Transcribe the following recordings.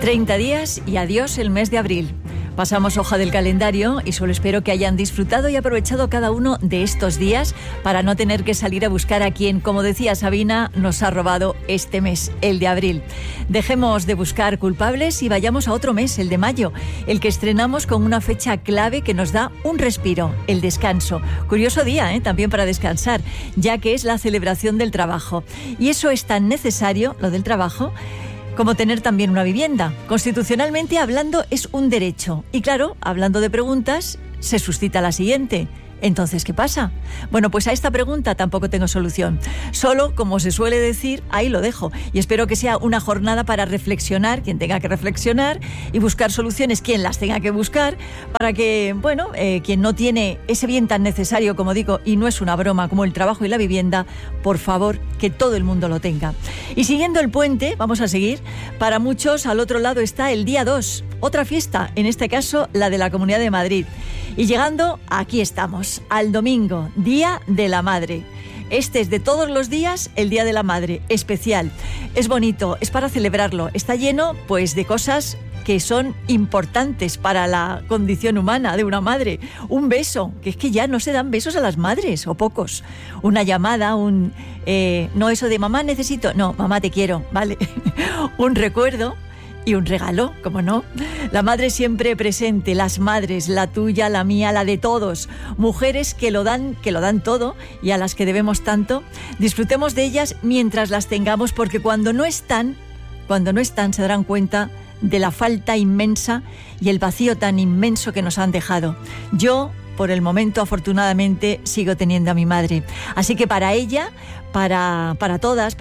30 días y adiós el mes de abril. Pasamos hoja del calendario y solo espero que hayan disfrutado y aprovechado cada uno de estos días para no tener que salir a buscar a quien, como decía Sabina, nos ha robado este mes, el de abril. Dejemos de buscar culpables y vayamos a otro mes, el de mayo, el que estrenamos con una fecha clave que nos da un respiro, el descanso. Curioso día, también para descansar, ya que es la celebración del trabajo. Y eso es tan necesario, lo del trabajo, como tener también una vivienda. Constitucionalmente hablando es un derecho. Y claro, hablando de preguntas, se suscita la siguiente. Entonces, ¿qué pasa? Bueno, pues a esta pregunta tampoco tengo solución. Solo, como se suele decir, ahí lo dejo. Y espero que sea una jornada para reflexionar, quien tenga que reflexionar, y buscar soluciones, quien las tenga que buscar, para que, quien no tiene ese bien tan necesario, como digo, y no es una broma, como el trabajo y la vivienda, por favor, que todo el mundo lo tenga. Y siguiendo el puente, vamos a seguir. Para muchos, al otro lado está el día 2, otra fiesta, en este caso la de la Comunidad de Madrid. Y llegando, aquí estamos, al domingo, Día de la Madre. Este es de todos los días el Día de la Madre, especial. Es bonito, es para celebrarlo. Está lleno, pues, de cosas que son importantes para la condición humana de una madre. Un beso, que es que ya no se dan besos a las madres, o pocos. Una llamada, no eso de mamá necesito, no, mamá te quiero, ¿vale? Un recuerdo. Y un regalo, ¿cómo no? La madre siempre presente, las madres, la tuya, la mía, la de todos. Mujeres que lo dan todo y a las que debemos tanto. Disfrutemos de ellas mientras las tengamos, porque cuando no están se darán cuenta de la falta inmensa y el vacío tan inmenso que nos han dejado. Yo, por el momento, afortunadamente, sigo teniendo a mi madre. Así que para ella, para todas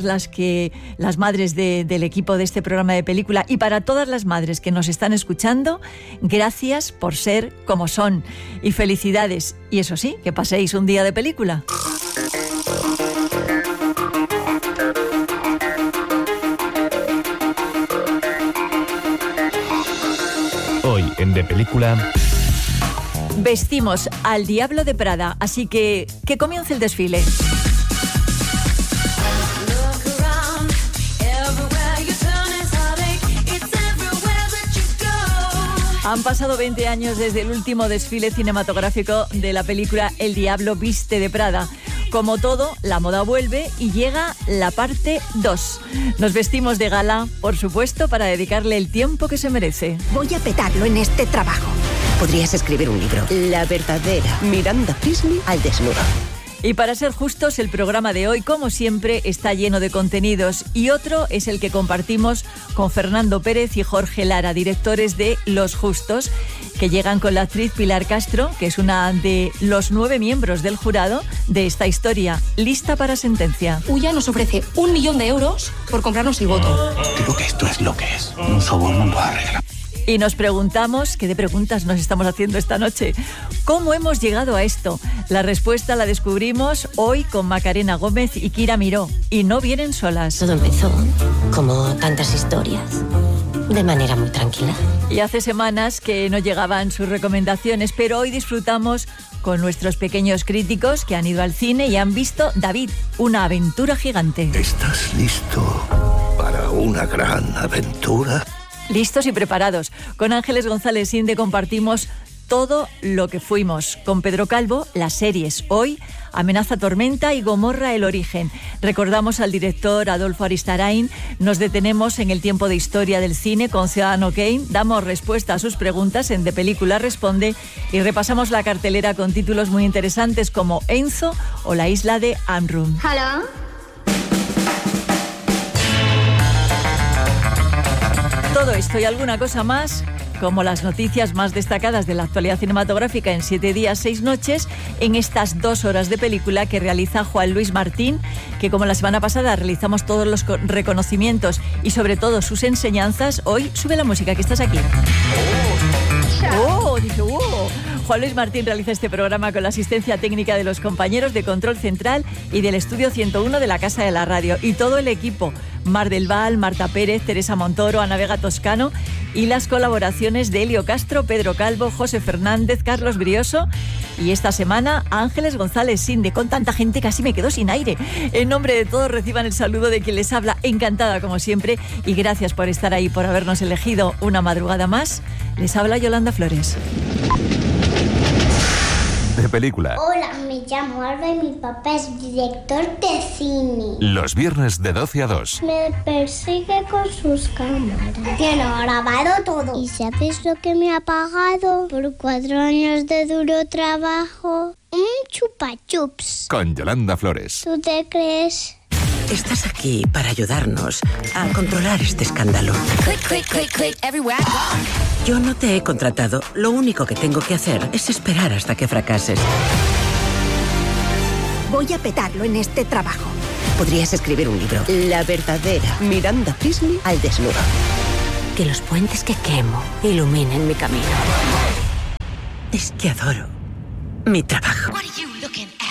las madres del equipo de este programa de película y para todas las madres que nos están escuchando, gracias por ser como son y felicidades. Y eso sí, que paséis un día de película. Hoy en De Película... Vestimos al Diablo de Prada, así que comience el desfile. Han pasado 20 años desde el último desfile cinematográfico de la película El Diablo Viste de Prada. Como todo, la moda vuelve y llega la parte 2. Nos vestimos de gala, por supuesto, para dedicarle el tiempo que se merece. Voy a petarlo en este trabajo. Podrías escribir un libro. La verdadera Miranda Priestley al desnudo. Y para ser justos, el programa de hoy, como siempre, está lleno de contenidos. Y otro es el que compartimos con Fernando Pérez y Jorge Lara, directores de Los Justos, que llegan con la actriz Pilar Castro, que es una de los 9 miembros del jurado de esta historia, lista para sentencia. Ulla nos ofrece 1 millón de euros por comprarnos el voto. Creo que esto es lo que es. Un soborno no arregla. Y nos preguntamos, ¿qué de preguntas nos estamos haciendo esta noche? ¿Cómo hemos llegado a esto? La respuesta la descubrimos hoy con Macarena Gómez y Kira Miró. Y no vienen solas. Todo empezó, como tantas historias, de manera muy tranquila. Y hace semanas que no llegaban sus recomendaciones, pero hoy disfrutamos con nuestros pequeños críticos que han ido al cine y han visto David, una aventura gigante. ¿Estás listo para una gran aventura? Listos y preparados. Con Ángeles González Inde compartimos todo lo que fuimos. Con Pedro Calvo, las series. Hoy, Amenaza Tormenta y Gomorra el origen. Recordamos al director Adolfo Aristarain. Nos detenemos en el tiempo de historia del cine con Ciudadano Kane. Damos respuesta a sus preguntas en De Película Responde. Y repasamos la cartelera con títulos muy interesantes como Enzo o La isla de Amrum. Hola. Todo esto y alguna cosa más, como las noticias más destacadas de la actualidad cinematográfica en 7 días, 6 noches, en estas 2 horas de película que realiza Juan Luis Martín, que como la semana pasada realizamos todos los reconocimientos y sobre todo sus enseñanzas, hoy sube la música, que estás aquí. Dice, Juan Luis Martín realiza este programa con la asistencia técnica de los compañeros de Control Central y del Estudio 101 de la Casa de la Radio. Y todo el equipo, Mar del Val, Marta Pérez, Teresa Montoro, Ana Vega Toscano, y las colaboraciones de Elio Castro, Pedro Calvo, José Fernández, Carlos Brioso y esta semana Ángeles González Sinde. Con tanta gente casi me quedo sin aire. En nombre de todos reciban el saludo de quien les habla, encantada como siempre, y gracias por estar ahí, por habernos elegido una madrugada más. Les habla Yolanda Flores. De película. Hola, me llamo Alba y mi papá es director de cine. Los viernes de 12 a 2. Me persigue con sus cámaras. Tiene grabado todo. ¿Y sabes lo que me ha pagado por 4 años de duro trabajo? Un chupa chups. Con Yolanda Flores. ¿Tú te crees? Estás aquí para ayudarnos a controlar este escándalo. Everywhere I go. Yo no te he contratado. Lo único que tengo que hacer es esperar hasta que fracases. Voy a petarlo en este trabajo. Podrías escribir un libro. La verdadera Miranda Priestley al desnudo. Que los puentes que quemo iluminen mi camino. Es que adoro mi trabajo. What are you looking at?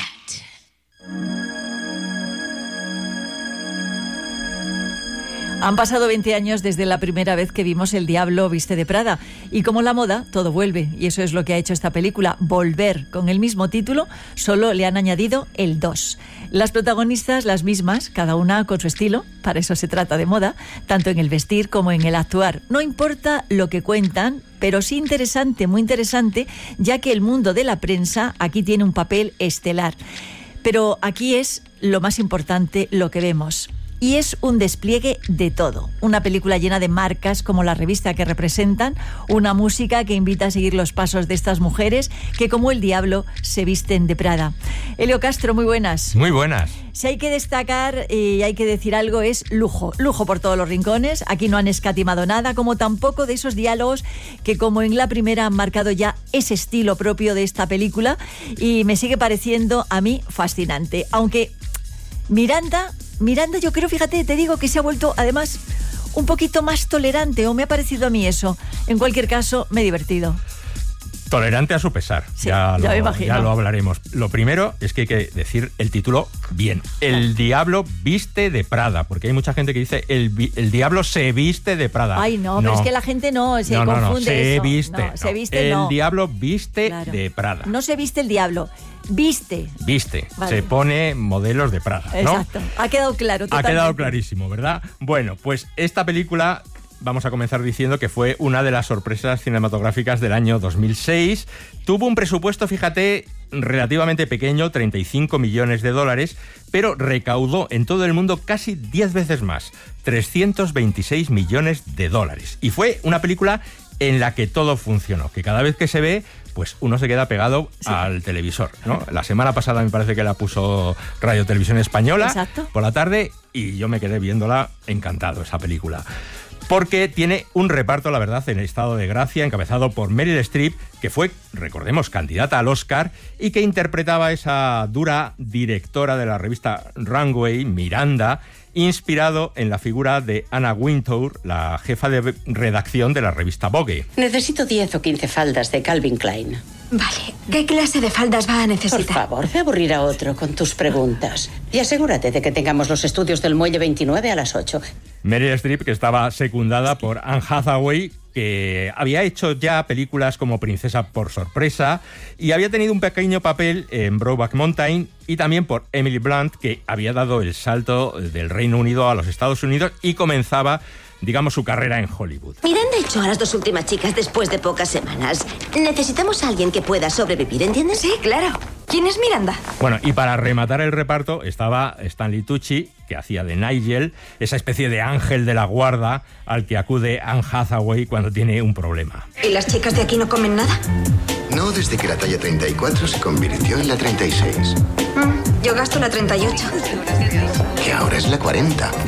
Han pasado 20 años desde la primera vez que vimos El Diablo viste de Prada, y como la moda, todo vuelve, y eso es lo que ha hecho esta película, volver, con el mismo título, solo le han añadido el 2. Las protagonistas las mismas, cada una con su estilo, para eso se trata de moda, tanto en el vestir como en el actuar. No importa lo que cuentan, pero sí interesante, muy interesante, ya que el mundo de la prensa aquí tiene un papel estelar. Pero aquí es lo más importante lo que vemos. Y es un despliegue de todo. Una película llena de marcas como la revista que representan, una música que invita a seguir los pasos de estas mujeres que, como el diablo, se visten de Prada. Elio Castro, muy buenas. Muy buenas. Si hay que destacar y hay que decir algo, es lujo. Lujo por todos los rincones. Aquí no han escatimado nada, como tampoco de esos diálogos que, como en la primera, han marcado ya ese estilo propio de esta película, y me sigue pareciendo a mí fascinante. Aunque Miranda, yo creo, fíjate, te digo que se ha vuelto además un poquito más tolerante, o me ha parecido a mí eso. En cualquier caso, me he divertido. Tolerante a su pesar, sí, ya me imagino. Ya lo hablaremos. Lo primero es que hay que decir el título bien. El diablo viste de Prada, porque hay mucha gente que dice el diablo se viste de Prada. Ay, no, pero es que la gente se confunde se eso. Viste. No, se viste, no. El diablo viste de Prada. No se viste el diablo. Viste. Vale. Se pone modelos de Prada, ¿no? Exacto. Ha quedado claro. Totalmente. Ha quedado clarísimo, ¿verdad? Bueno, pues esta película, vamos a comenzar diciendo que fue una de las sorpresas cinematográficas del año 2006. Tuvo un presupuesto, fíjate, relativamente pequeño, 35 millones de dólares, pero recaudó en todo el mundo casi 10 veces más, 326 millones de dólares. Y fue una película en la que todo funcionó, que cada vez que se ve, pues uno se queda pegado al televisor, ¿no? La semana pasada me parece que la puso Radio Televisión Española. Exacto. Por la tarde, y yo me quedé viéndola encantado, esa película. Porque tiene un reparto, la verdad, en estado de gracia, encabezado por Meryl Streep, que fue, recordemos, candidata al Oscar, y que interpretaba a esa dura directora de la revista Runway, Miranda, inspirado en la figura de Anna Wintour, la jefa de redacción de la revista Vogue. Necesito 10 o 15 faldas de Calvin Klein. Vale. ¿Qué clase de faldas va a necesitar? Por favor, ve a aburrir a otro con tus preguntas. Y asegúrate de que tengamos los estudios del Muelle 29 a las 8. Meryl Streep, que estaba secundada por Anne Hathaway, que había hecho ya películas como Princesa por sorpresa y había tenido un pequeño papel en Brokeback Mountain, y también por Emily Blunt, que había dado el salto del Reino Unido a los Estados Unidos y comenzaba, digamos, su carrera en Hollywood. Miranda echó a las 2 últimas chicas después de pocas semanas. Necesitamos a alguien que pueda sobrevivir, ¿entiendes? Sí, claro. ¿Quién es Miranda? Bueno, y para rematar el reparto estaba Stanley Tucci, que hacía de Nigel, esa especie de ángel de la guarda al que acude Anne Hathaway cuando tiene un problema. ¿Y las chicas de aquí no comen nada? No, desde que la talla 34 se convirtió en la 36. Yo gasto la 38. Que ahora es la 40.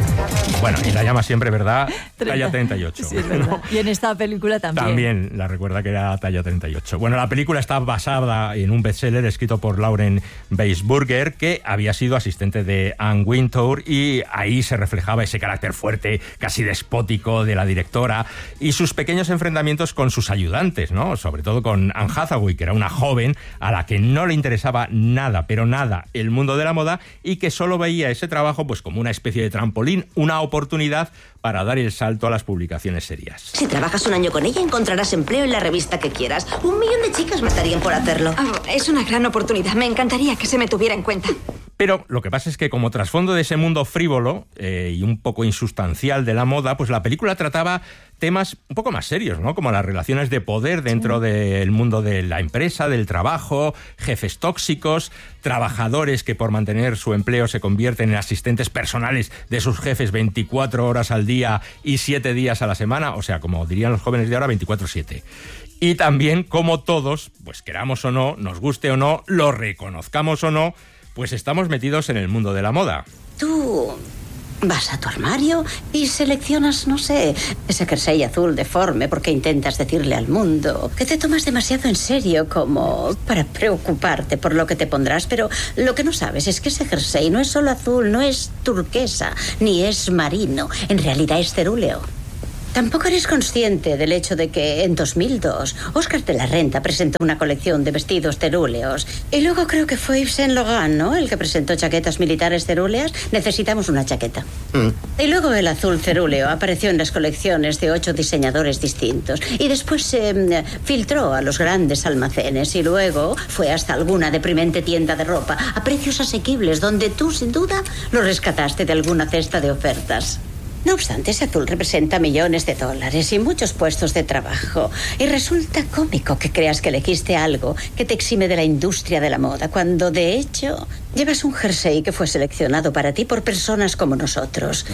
Bueno, y la llama siempre, ¿verdad? Talla 38. Sí, es verdad. ¿No? Y en esta película también. También la recuerda que era talla 38. Bueno, la película está basada en un bestseller escrito por Lauren Weisburger, que había sido asistente de Anne Wintour, y ahí se reflejaba ese carácter fuerte, casi despótico de la directora, y sus pequeños enfrentamientos con sus ayudantes, ¿no? Sobre todo con Anne Hathaway, que era una joven a la que no le interesaba nada, pero nada, el mundo de la moda, y que solo veía ese trabajo pues como una especie de trampolín, una oportunidad para dar el salto a las publicaciones serias. Si trabajas un año con ella, encontrarás empleo en la revista que quieras. 1 millón de chicas matarían por hacerlo. Es una gran oportunidad. Me encantaría que se me tuviera en cuenta. Pero lo que pasa es que como trasfondo de ese mundo frívolo y un poco insustancial de la moda, pues la película trataba temas un poco más serios, ¿no? Como las relaciones de poder dentro del mundo de la empresa, del trabajo, jefes tóxicos, trabajadores que por mantener su empleo se convierten en asistentes personales de sus jefes 24 horas al día y 7 días a la semana, o sea, como dirían los jóvenes de ahora, 24/7. Y también como todos, pues queramos o no, nos guste o no, lo reconozcamos o no, pues estamos metidos en el mundo de la moda. Tú vas a tu armario y seleccionas, no sé, ese jersey azul deforme porque intentas decirle al mundo que te tomas demasiado en serio como para preocuparte por lo que te pondrás, pero lo que no sabes es que ese jersey no es solo azul, no es turquesa, ni es marino, en realidad es cerúleo. Tampoco eres consciente del hecho de que en 2002 Oscar de la Renta presentó una colección de vestidos cerúleos. Y luego creo que fue Yves Saint Laurent, ¿no? El que presentó chaquetas militares cerúleas. Necesitamos una chaqueta. Y luego el azul cerúleo apareció en las colecciones de 8 diseñadores distintos. Y después se filtró a los grandes almacenes. Y luego fue hasta alguna deprimente tienda de ropa a precios asequibles, donde tú, sin duda, lo rescataste de alguna cesta de ofertas. No obstante, ese azul representa millones de dólares y muchos puestos de trabajo. Y resulta cómico que creas que elegiste algo que te exime de la industria de la moda, cuando de hecho llevas un jersey que fue seleccionado para ti por personas como nosotros.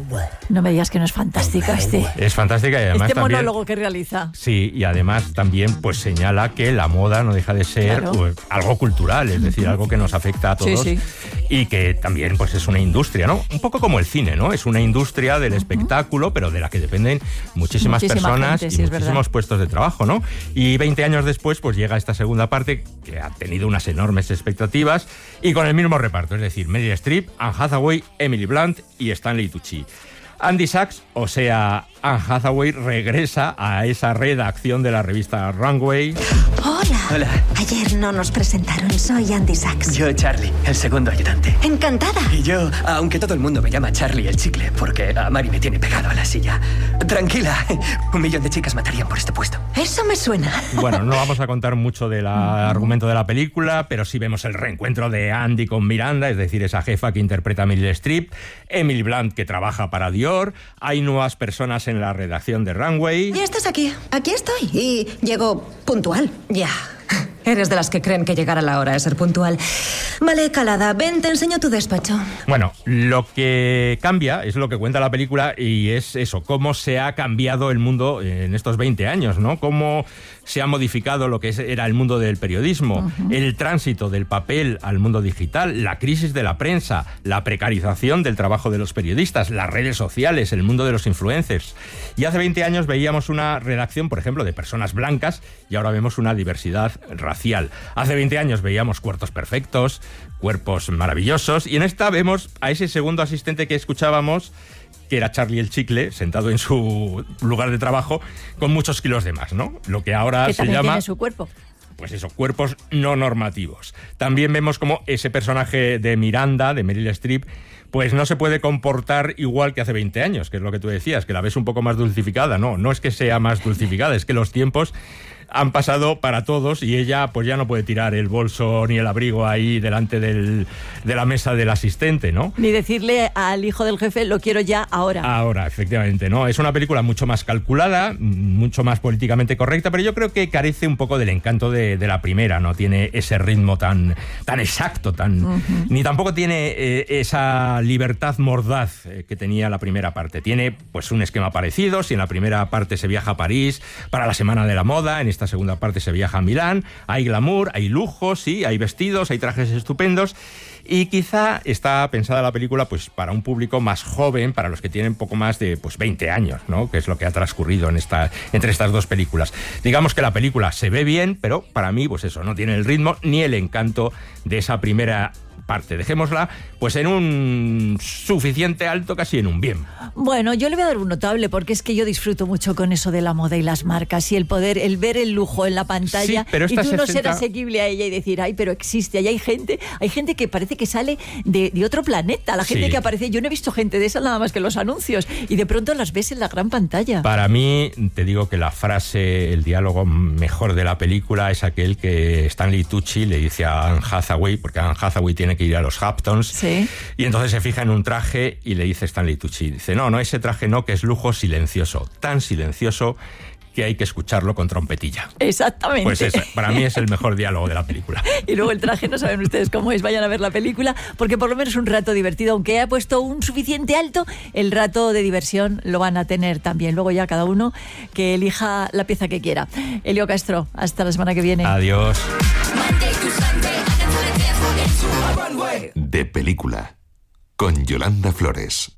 No me digas que no es fantástica Es fantástica y además este también, monólogo que realiza. Sí, y además también pues señala que la moda no deja de ser algo cultural, es decir, algo que nos afecta a todos. Sí. Y que también pues es una industria, ¿no? Un poco como el cine, ¿no? Es una industria del espectáculo, pero de la que dependen muchísimas personas gente, y muchísimos puestos de trabajo, ¿no? Y 20 años después pues llega esta segunda parte que ha tenido unas enormes expectativas y con el mismo reparto, es decir, Meryl Streep, Anne Hathaway, Emily Blunt y Stanley Tucci. Andy Sachs, o sea, Anne Hathaway, regresa a esa redacción de la revista Runway. Hola. Ayer no nos presentaron. Soy Andy Sachs. Yo, Charlie, el segundo ayudante. Encantada. Y yo, aunque todo el mundo me llama Charlie el chicle, porque a Mari me tiene pegado a la silla. Tranquila, 1 millón de chicas matarían por este puesto. Eso me suena. Bueno, no vamos a contar mucho del argumento de la película, pero sí vemos el reencuentro de Andy con Miranda, es decir, esa jefa que interpreta a Meryl Streep, Emily Blunt, que trabaja para Dior, hay nuevas personas en la redacción de Runway. Ya estás aquí. Aquí estoy. Y llego puntual. Ya. Eres de las que creen que llegar a la hora es ser puntual. Vale, calada, ven, te enseño tu despacho. Bueno, lo que cambia es lo que cuenta la película y es eso, cómo se ha cambiado el mundo en estos 20 años, ¿no? Cómo se ha modificado lo que era el mundo del periodismo, el tránsito del papel al mundo digital, la crisis de la prensa, la precarización del trabajo de los periodistas, las redes sociales, el mundo de los influencers. Y hace 20 años veíamos una redacción, por ejemplo, de personas blancas y ahora vemos una diversidad racial. Hace 20 años veíamos cuerpos perfectos, cuerpos maravillosos, y en esta vemos a ese segundo asistente que escuchábamos, que era Charlie el chicle, sentado en su lugar de trabajo, con muchos kilos de más, ¿no? Lo que ahora se llama... tiene su cuerpo. Pues eso, cuerpos no normativos. También vemos como ese personaje de Miranda, de Meryl Streep, pues no se puede comportar igual que hace 20 años, que es lo que tú decías, que la ves un poco más dulcificada. No es que sea más dulcificada, es que los tiempos han pasado para todos y ella pues ya no puede tirar el bolso ni el abrigo ahí delante de la mesa del asistente, ¿no? Ni decirle al hijo del jefe, lo quiero ya ahora. Ahora, efectivamente, ¿no? Es una película mucho más calculada, mucho más políticamente correcta, pero yo creo que carece un poco del encanto de la primera, no tiene ese ritmo tan exacto, ni tampoco tiene esa libertad mordaz que tenía la primera parte. Tiene pues un esquema parecido, si en la primera parte se viaja a París para la Semana de la Moda, en esta segunda parte se viaja a Milán, hay glamour, hay lujos, sí, hay vestidos, hay trajes estupendos. Y quizá está pensada la película pues para un público más joven, para los que tienen poco más de 20 años, ¿no? Que es lo que ha transcurrido entre estas dos películas. Digamos que la película se ve bien, pero para mí, pues eso, no tiene el ritmo ni el encanto de esa primera parte. Dejémosla pues en un suficiente alto, casi en un bien. Bueno, yo le voy a dar un notable, porque es que yo disfruto mucho con eso de la moda y las marcas y el poder, el ver el lujo en la pantalla, sí, pero y tú no ser asequible a ella y decir, ay, pero existe, y hay gente que parece que sale de otro planeta, la gente que aparece, yo no he visto gente de esa nada más que en los anuncios, y de pronto las ves en la gran pantalla. Para mí, te digo que la frase, el diálogo mejor de la película es aquel que Stanley Tucci le dice a Anne Hathaway, porque Anne Hathaway tiene que ir a los Hamptons, sí, y entonces se fija en un traje y le dice Stanley Tucci, dice, no, ese traje no, que es lujo silencioso, tan silencioso que hay que escucharlo con trompetilla. Exactamente. Pues ese, para mí es el mejor diálogo de la película. Y luego el traje, no saben ustedes cómo es, vayan a ver la película, porque por lo menos un rato divertido, aunque haya puesto un suficiente alto, el rato de diversión lo van a tener también. Luego ya cada uno que elija la pieza que quiera. Elio Castro, hasta la semana que viene. Adiós. De película, con Yolanda Flores.